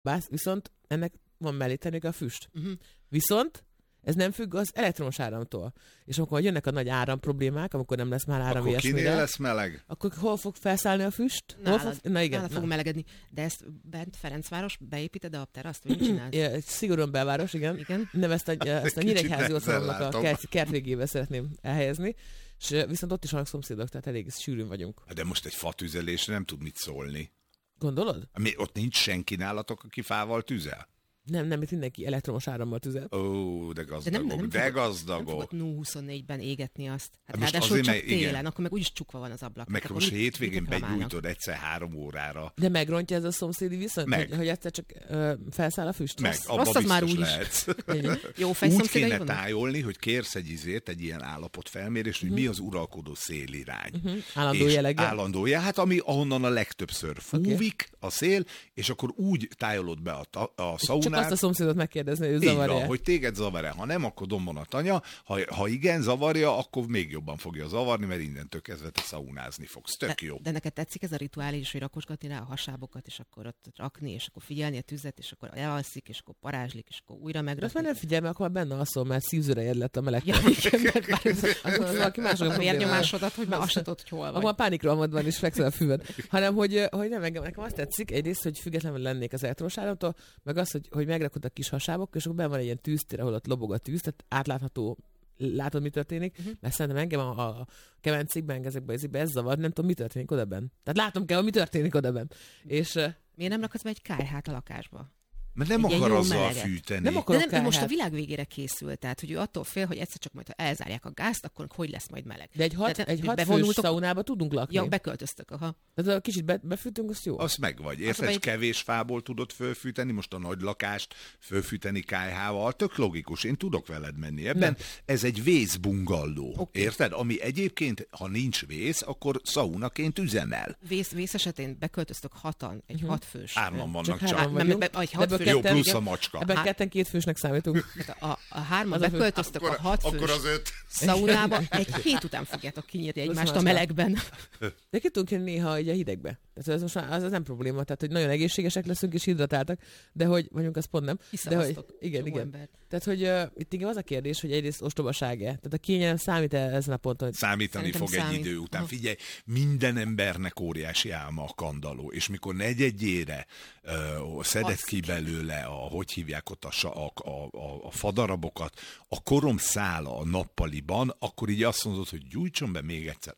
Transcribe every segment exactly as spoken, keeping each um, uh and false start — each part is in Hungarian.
Bász, viszont ennek van mellé tenni a füst. Uh-huh. Viszont ez nem függ az elektromos áramtól. És amikor jönnek a nagy áram problémák, amikor nem lesz már áram akkor ilyesmire, kinél lesz meleg? Akkor hol fog felszállni a füst? Hol Nálad, fog... Na igen. nálad Na. fog melegedni. De ezt bent Ferencváros beépíted a teraszt, vagy mit csinálsz? Ja, szigorúan belváros, igen. Igen. Nem ezt a, ezt a Kicsit Nyíregyházi nehezen otthonnak a látom. kert, kert végébe szeretném elhelyezni. És viszont ott is vannak szomszédok, tehát elég sűrűn vagyunk. De most egy fatüzelésre nem tud mit szólni. Gondolod? Mi, ott nincs senki nálatok, aki fával tüzel? Nem, nem, itt mindenki elektromos árammal tüzel. Ó, de gazdagok, de, nem, nem de fogod, gazdagok. Nem fogod nulla huszonnégyben égetni azt. Hát Most ráadásul azért, csak mert- télen, igen. akkor meg úgyis csukva van az ablak. Meg Hát most akkor mit- hétvégén mit reklamálnak? begyújtod egyszer három órára. De megrontja ez a szomszédi viszont, Meg. hogy, hogy egyszer csak ö, felszáll a füst? Meg, Rossz. abba rossz az már biztos úgy is. lehetsz. Jó Úgy fejszomszédai kéne vannak? tájolni, hogy kérsz egy izét, egy ilyen állapotfelmérést, hogy mi az uralkodó szélirány. Uh-huh. Állandó És jelleggel. Állandó jel, hát ami ahonnan a legtöbbször fúvik a szél, és akkor úgy tájolod be a, ta, a Csak szaunát, azt a szomszédot megkérdezni, hogy ő így zavarja. van, hogy téged zavar-e, ha nem, akkor dombon a tanya, ha, ha igen, zavarja, akkor még jobban fogja zavarni, mert innentől kezdve te szaunázni fogsz. Tök De, jó. de neked tetszik ez a rituális, hogy rakosgatni rá a hasábokat, és akkor ott rakni, és akkor figyelni a tüzet, és akkor elalszik, és akkor parázslik, és akkor újra De azt már megrakni. nem figyelj, mert akkor már benne alszol, mert szívzőre lett a meleg. Ja, igen, mert már ez Akkor valaki mások a a vérnyomásodat, hogy már azt se tudod, hogy hol Akkor vagy. már pánikrohamod van, és fekszel a füved. Hanem, hogy, hogy nem engem, nekem azt tetszik, egyrészt, hogy függetlenül lennék az elektromos áramtól, meg az, hogy, hogy megrakod a kis hasábok, és akkor benn van egy ilyen tűztér, ahol ott lobog a tűz, tehát átlátható, látod, mi történik, uh-huh. mert szerintem engem a, a kemencékben, ezekben az ez zavar, nem tudom, mi történik odaben. Tehát látom kell, hogy mi történik odaben. És uh, Miért nem raksz be egy kályhát a lakásba? Mert nem Egy ilyen akar jó azzal meleget. fűteni. Nem De akarok nem, ő most a kályhát. világ végére készült, tehát hogy ő attól fél, hogy egyszer csak majd, ha elzárják a gázt, akkor hogy lesz majd meleg. De egy hat, Tehát egy hat fős bevonultok- szaunába tudunk lakni. Ja, beköltöztök, aha. Tehát ha kicsit be, befűtünk, az jó. Az meg vagy. Érted, egy- egy... kevés fából tudod fölfűteni, most a nagy lakást fölfűteni kályhával, tök logikus, én tudok veled menni ebben. Nem. Ez egy vészbungalló, Oké. érted? Ami egyébként, ha nincs vész, akkor szaunaként üzemel. Vész, vész esetén beköltöztök hatan, egy uh-huh. hatfős. Hárman vannak Csak csak. hárman Be- vagyunk. be- egy De ebből hatfős- Jó, ketten- plusz igen. a macska. Ebben Há- ketten két fősnek számítunk. Tehát a, a hárman Az a fő- beköltöztök a hatfős öt. szaunába, egy hét után fogjátok kinyírni egymást a máska. melegben. De ki tudunk jönni néha így a hidegbe. Tehát ez most már az, az nem probléma, tehát hogy nagyon egészségesek leszünk és hidratáltak, de hogy mondjuk az pont nem. De hogy, Kiszavaztok igen, csomó igen. embert. Tehát, hogy uh, itt igen az a kérdés, hogy egyrészt ostobaság-e. Tehát a kényelem számít-e ezen a ponton, hogy Számítani Szerintem fog egy számít. idő után. Aha. Figyelj, minden embernek óriási álma a kandalló, és mikor negyedjére uh, szedett Alszik. ki belőle, a, hogy hívják ott a, sa- a, a, a, a fadarabokat, a korom szála a nappaliban, akkor így azt mondod, hogy gyújtson be még egyszer.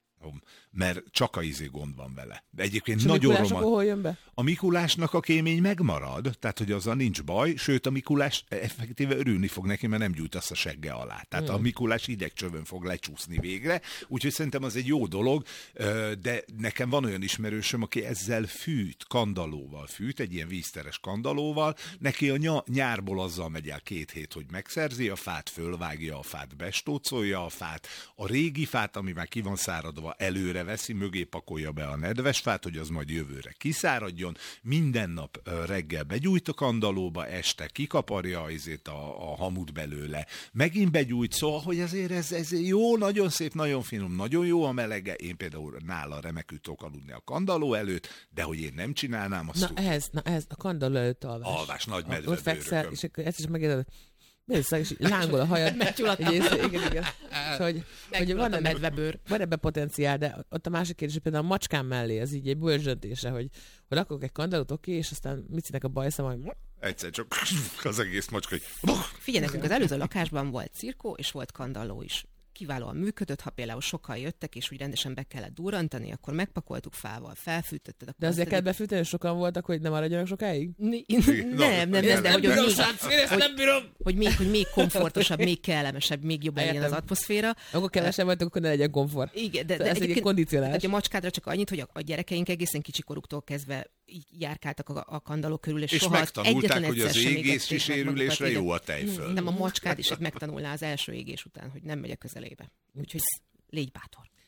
Mert csak a izé gond van vele. De egyébként és a nagyon Mikulás roma... akkor hol jön be? A Mikulásnak a kémény megmarad, tehát hogy azzal nincs baj, sőt a Mikulás effektíve örülni fog neki, mert nem gyújtasz a segge alá. Tehát Hmm. a Mikulás idegcsövön fog lecsúszni végre, úgyhogy szerintem az egy jó dolog, ö, de nekem van olyan ismerősöm, aki ezzel fűt, kandallóval fűt, egy ilyen vízteres kandallóval, neki a ny- nyárból azzal megy el két hét, hogy megszerzi a fát, fölvágja a fát, bestócolja a fát, a régi fát, ami már ki van száradva, előre veszi, mögé pakolja be a nedves fát, hogy az majd jövőre kiszáradjon, minden nap ö, reggel begyújt a kandallóba, este kikaparja azért a, a hamut belőle, megint begyújt, szóval, hogy azért ez, ez jó, nagyon szép, nagyon finom, nagyon jó a melege, én például nála remekül tudok aludni a kandalló előtt, de hogy én nem csinálnám, azt Na tudom. ez, na ez, a kandalló előtt alvás. Alvás, nagy Ott medve fekszel, bőrökön. és akkor ezt is megérded. Mész, és így lángol a hajad. Meggyulladtam. Egy ész- Igen, igen. És hogy, hogy Meggyulladt van, a ennek, medvebőr. van ebben potenciál, de ott a másik kérdés, hogy például a macskám mellé, az így egy bölcs döntése, hogy, hogy rakok egy kandallót, oké, és aztán mit színek a bajszam, hogy Egyszer csak az egész macska, hogy Figyelj, nekünk az előző lakásban volt cirkó, és volt kandalló is. Kiválóan működött, ha például sokan jöttek, és úgy rendesen be kellett durrantani, akkor megpakoltuk fával, felfűtötted. Akkor de azért kell azt befűteni, hogy sokan voltak, hogy ne maradjanak sokáig? Ni- Nem, nem, nem, de hogy, hogy, még, nem bírom! hogy, még, hogy még komfortosabb, még kellemesebb, még jobban legyen az Értem. atmoszféra. Akkor kevesen vagytok, akkor ne legyen komfort. Igen, de, de Ez egy egyébként kondicionálás. tehát a macskádra csak annyit, hogy a, a gyerekeink egészen kicsikoruktól kezdve így járkáltak a, a kandalló körül, és, és soha megtanulták, egyetlen hogy az egyszer sem égés égették meg kísérülésre magukat. jó a tejföld. Nem, a macskád is megtanulná az első égés után, hogy nem megy a közelébe. Úgyhogy légy bátor.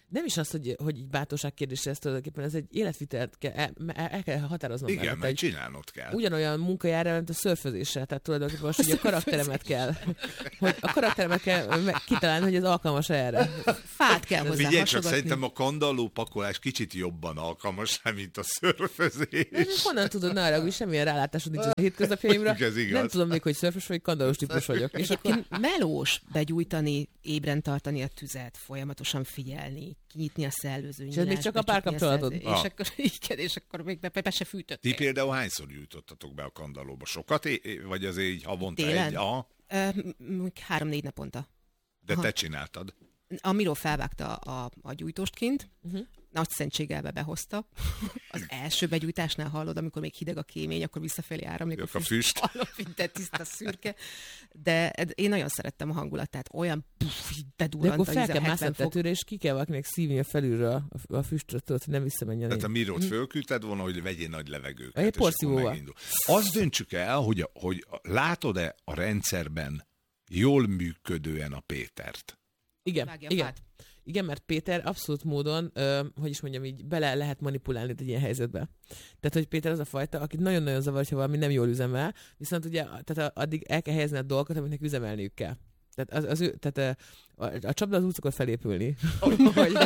Nem is az, hogy, hogy így bátorság kérdése, ez tulajdonképpen ez egy életvitelt kell, el, el kell határoznom. Igen, mellett, mert csinálnod kell. Ugyanolyan munka jár el, mint a szörfözésre, tehát tulajdonképpen most, hogy a karakteremet kell, hogy a karakteremet kell kitalálni, hogy ez alkalmas erre. Fát kell hozzá Figyelj csak, hasogatni. szerintem a kandalló pakolás kicsit jobban alkalmas, mint a szörfözés. De honnan tudod, ne arra, hogy semmilyen rálátásod nincs a hétköznapjaimra. Ez igaz. Nem tudom még, hogy szörfös vagy kandallós típus vagyok. És akkor Egyébként melós begyújtani, ébren tartani a tüzet, folyamatosan figyelni, kinyitni a szellőző ez még csak a párkapcsolatod? És Ah. akkor, igen, és akkor még be, be se Ti fűtöttél. például hányszor gyújtottatok be a kandallóba? Sokat? É- Vagy azért így havonta Télen? egy? Aha, Ö, m- m- Három-négy naponta. de Aha. te csináltad. A Miró felvágta a, a gyújtóst kint, Uh-huh. nagy szentségelbe behozta. Az első begyújtásnál hallod, amikor még hideg a kémény, akkor visszafelé áramlik Jök a füst. hallom, de tiszta szürke. De én nagyon szerettem a hangulatát. Olyan puff, így De bedurrant akkor a fel íze, kell hetven mászni a fok. tetőre, és ki kell valakinek szívni a felülről a, a füstöt, tudod, hogy nem visszamenjen. Tehát a Mirót fölküldted volna, hogy vegyél nagy levegőket. Egy és akkor porszívóval. megindul. Azt döntsük el, hogy, a, hogy látod-e a rendszerben jól működően a Pétert? Igen, Vágja a igen. fát. Igen, mert Péter abszolút módon, ö, hogy is mondjam így, bele lehet manipulálni egy ilyen helyzetbe. Tehát, hogy Péter az a fajta, akit nagyon-nagyon zavar, hogyha valami nem jól üzemel, viszont ugye tehát addig el kell helyezni a dolgokat, amiknek üzemelniük kell. Tehát, az, az ő, tehát a, a csapda az úgy szokott felépülni. hogy,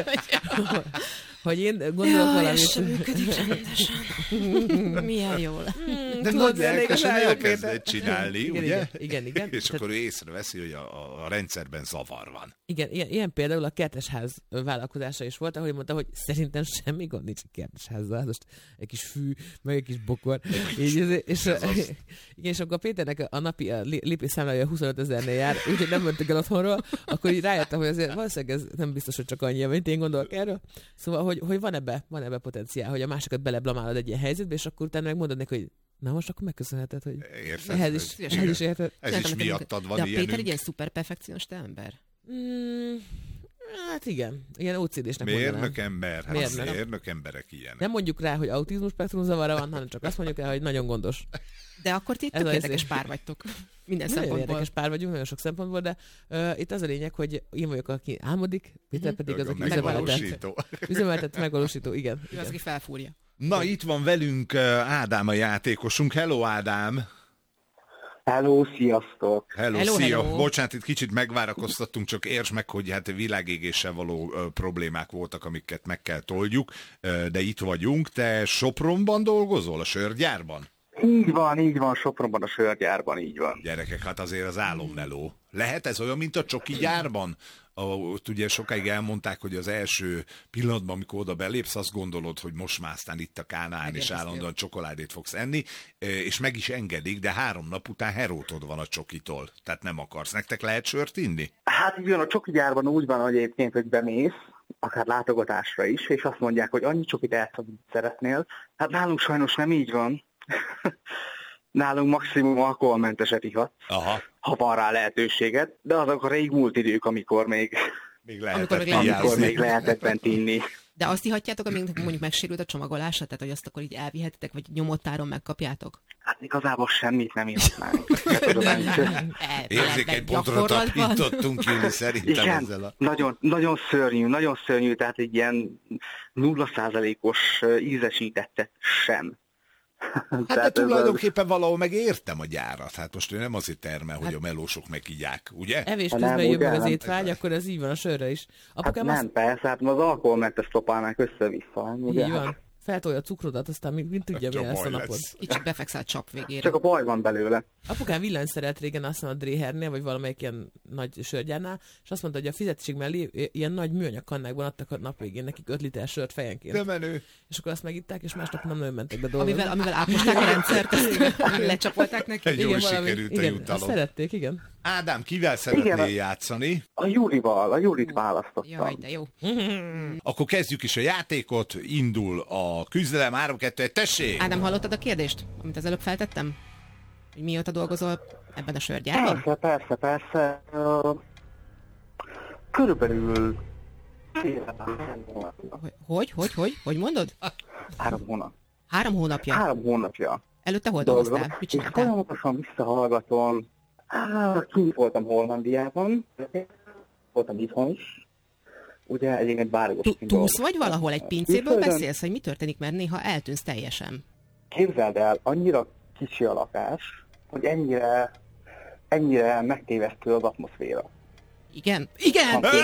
hogy én gondolok Jaj, valamit. ez sem működik rendesen. Milyen jól. De Tudod, nagy elég lelkesen az jó, elkezded Péter. csinálni, Igen, ugye? igen, igen, igen. És Tehát- akkor ő észreveszi, hogy a, a, a rendszerben zavar van. Igen, ilyen, ilyen például a kertesház vállalkozása is volt, ahol mondta, hogy szerintem semmi gond nincs a kertesházzal, most egy kis fű, meg egy kis bokor. Így, és, és, Ez az. igen, és akkor a Péternek a napi a lé- lépésszámlája huszonöt ezernél jár, úgyhogy nem mentek el otthonról, akkor így rájöttem, hogy azért valószínűleg ez nem biztos, hogy csak annyi, mint én gondolok erről. Szóval, hogy, hogy van ebbe, van ebbe potenciál, hogy a másokat beleblamálod egy ilyen helyzetbe, és akkor utána megmondod neki, hogy na most akkor megköszönheted, hogy Érted? ehhez is, hogy- ehhez is érted. Ez is Szerintem neked miattad van De a Péter ilyenünk. egy ilyen szuper perfekcionista ember. Mm, hát igen, ilyen ó cé désnek mondanám. Mérnök ember, hát Mérnök. mérnök. mérnök emberek ilyenek. Nem mondjuk rá, hogy autizmus spektrum zavara van, hanem csak azt mondjuk rá, hogy nagyon gondos. De akkor ti Ez tök az érdekes izé. pár vagytok. Minden Nagyon szempontból. érdekes pár vagyunk, nagyon sok szempontból, de uh, itt az a lényeg, hogy én vagyok, aki álmodik, Péter pedig az, A aki üzemeltet. megvalósító. Üzemeltet, megvalósító, igen. Ő az, igen. aki felfúrja. Na, itt van velünk uh, Ádám a játékosunk. Hello, Ádám! Hello, sziasztok! Hello, Hello, szia! hello. Bocsánat, itt kicsit megvárakoztattunk, csak értsd meg, hogy hát világégéssel való ö, problémák voltak, amiket meg kell toldjuk, ö, de itt vagyunk. Te Sopronban dolgozol, a sörgyárban? Így van, így van, Sopronban a sörgyárban, így van. Gyerekek, hát azért az álommeló. Lehet ez olyan, mint a csoki gyárban? Ahol ott ugye sokáig elmondták, hogy az első pillanatban, amikor oda belépsz, azt gondolod, hogy most már aztán itt a Kánaán, és Megérkeztél. állandóan csokoládét fogsz enni, és meg is engedik, de három nap után herótod van a csokitól. Tehát nem akarsz. Nektek lehet sört inni? Hát így van, a csoki gyárban úgy van, hogy egyébként, hogy bemész, akár látogatásra is, és azt mondják, hogy annyi csokit elsz, amit szeretnél. Hát nálunk sajnos nem így van. Nálunk maximum alkoholmenteset ihatsz, Aha. ha van rá lehetőséged, de azok a rég múlt idők, amikor még, Még Amikor lehetett még amikor vigyázni. még lehetett bent inni. De azt ihatjátok, amíg mondjuk megsérült a csomagolása, tehát hogy azt akkor így elvihetitek, vagy nyomottáron megkapjátok? Hát igazából semmit nem ihatnánk. Tudományt. E, Érzékeny pontra gyakorlatban. tapintottunk, Júli, szerintem Igen, ezzel a... nagyon, nagyon szörnyű, nagyon szörnyű, tehát egy ilyen nulla százalékos ízesítettet sem. Hát de tulajdonképpen valahol meg értem a gyárat. Hát most ő nem azért termel, hogy a melósok megígyák, ugye? Evés Ha nem, közben jön ugye, meg az nem. étvágy, akkor ez így van a sörre is. Hát Apukám nem, azt, persze, hát az alkoholmentes szopálnák össze-vissza. Ugye? így van, feltolja a cukrodat, aztán mint, mint tudja, Csak mi lesz a baj napod. lesz. Kicsit befekszel a csap végére. Csak a baj van belőle. Apukám villanyszerelt régen azt mondta a Dréhernél, vagy valamelyik ilyen nagy sörgyárnál, és azt mondta, hogy a fizetésig mellé ilyen nagy műanyag kannákban adtak a nap végén nekik öt liter sört fejenként. De menő. És akkor azt megitták, és másnap nem nagyon mentek be dolgozni. Amivel, amivel átmosták a rendszert, azt lecsapolták neki. Egy jól valami- sikerült a igen, azt jutalom. szerették, igen. Ádám, kivel szeretnél Igen. játszani? A Júlival, a Júlit választottam. Jaj, de jó. Akkor kezdjük is a játékot, indul a küzdelem, három kettő egy, tessék! Ádám, hallottad a kérdést, amit az előbb feltettem? Hogy mióta dolgozol ebben a sörgyárban? Persze, persze, persze. Uh, körülbelül Hogy, hogy, hogy, hogy, hogy mondod? három hónap. Három hónapja. Három hónapja Előtte hol dolgozom, dolgoztál? Mit és csináltál? folyamatosan visszahallgatom. Á, kint voltam Hollandiában, voltam itthon is, ugye egyébként bárgosként Túlsz vagy valahol egy pincéből Külföldön? beszélsz, hogy mi történik, mert néha eltűnsz teljesen. Képzeld el, annyira kicsi a lakás, hogy ennyire, ennyire megtévesztő az atmoszféra. Igen, igen, Hey,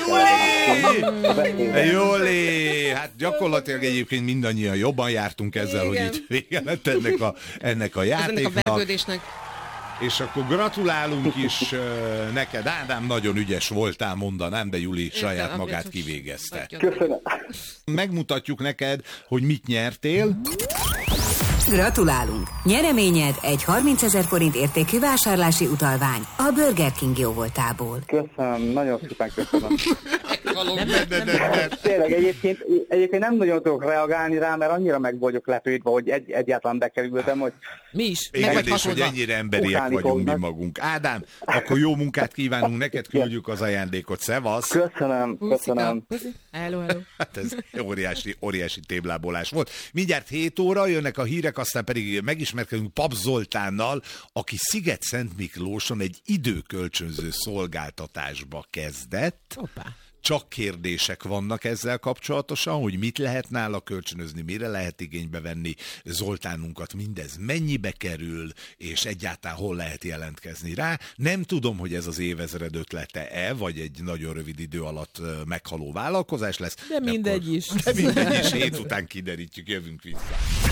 igen! Júli! Júli! Hát gyakorlatilag egyébként mindannyian jobban jártunk ezzel, Igen. hogy itt vége lett ennek a, ennek a Ennek a játéknak. vergődésnek. És akkor gratulálunk is uh, neked, Ádám, nagyon ügyes voltál, mondanám, de Júli saját Értem, magát biztos. kivégezte. Köszönöm. Megmutatjuk neked, hogy mit nyertél. Gratulálunk! Nyereményed egy harmincezer forint értékű vásárlási utalvány a Burger King jóvoltából. Köszönöm, nagyon szépen köszönöm. Nem, nem, nem, nem, nem. Tényleg egyébként, egyébként nem nagyon tudok reagálni rá, mert annyira meg vagyok lepődve, hogy egy, egyáltalán bekerültem, hogy Mi is. Igen, vagy és hogy hatódva. ennyire emberiek Ukálni vagyunk mi fognak. magunk. Ádám, akkor jó munkát kívánunk, neked küldjük az ajándékot. Szevasz! köszönöm, köszönöm. Hello, hello. Hát ez óriási, óriási téblábolás volt. Mindjárt hét óra jönnek a hírek, aztán pedig megismerkedünk Pap Zoltánnal, aki Sziget-Szent Miklóson egy időkölcsönző szolgáltatásba kezdett. Hoppá. Csak kérdések vannak ezzel kapcsolatosan, hogy mit lehet nála kölcsönözni, mire lehet igénybe venni Zoltánunkat, mindez mennyibe kerül, és egyáltalán hol lehet jelentkezni rá. Nem tudom, hogy ez az évezred ötlete-e, vagy egy nagyon rövid idő alatt ö, meghaló vállalkozás lesz. De mindegy akkor, is. De mindegy is, hét után kiderítjük, jövünk vissza.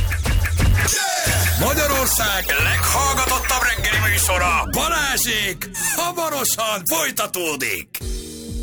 Magyarország leghallgatottabb reggeli műsora, Balázsék, hamarosan folytatódik.